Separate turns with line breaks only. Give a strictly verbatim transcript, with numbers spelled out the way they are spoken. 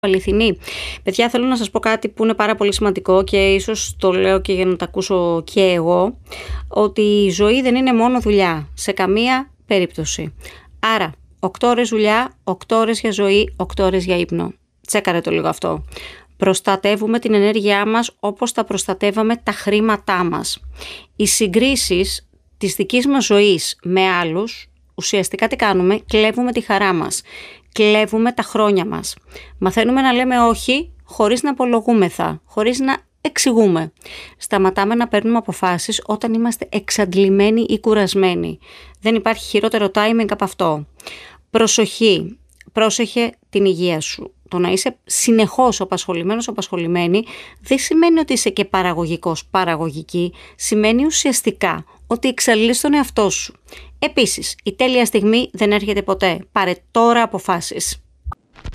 αληθινή. Παιδιά, θέλω να σας πω κάτι που είναι πάρα πολύ σημαντικό και ίσως το λέω και για να το ακούσω και εγώ, ότι η ζωή δεν είναι μόνο δουλειά, σε καμία περίπτωση. Άρα, οκτώ ώρες δουλειά, οκτώ ώρες για ζωή, οκτώ ώρες για ύπνο. Τσέκαρε το λίγο αυτό. Προστατεύουμε την ενέργειά μας όπως τα προστατεύαμε τα χρήματά μας. Οι συγκρίσεις της δικής μας ζωής με άλλους, ουσιαστικά τι κάνουμε? Κλέβουμε τη χαρά μας. Κλέβουμε τα χρόνια μας. Μαθαίνουμε να λέμε όχι χωρίς να απολογούμεθα, χωρίς να εξηγούμε. Σταματάμε να παίρνουμε αποφάσεις όταν είμαστε εξαντλημένοι ή κουρασμένοι. Δεν υπάρχει χειρότερο timing από αυτό. Προσοχή. Πρόσεχε την υγεία σου. Το να είσαι συνεχώς απασχολημένος, απασχολημένη, δεν σημαίνει ότι είσαι και παραγωγικός, παραγωγική. Σημαίνει ουσιαστικά ότι εξαντλείς τον εαυτό σου. Επίσης, η τέλεια στιγμή δεν έρχεται ποτέ. Πάρε τώρα αποφάσεις.